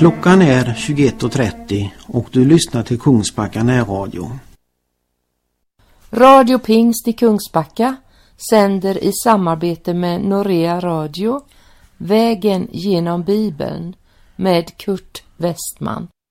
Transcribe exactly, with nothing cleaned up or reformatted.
Klockan är tjugoett och trettio och du lyssnar till Kungsbacka närradio. Radio Pingst i Kungsbacka sänder i samarbete med Norea Radio Vägen genom Bibeln med Kurt Westman.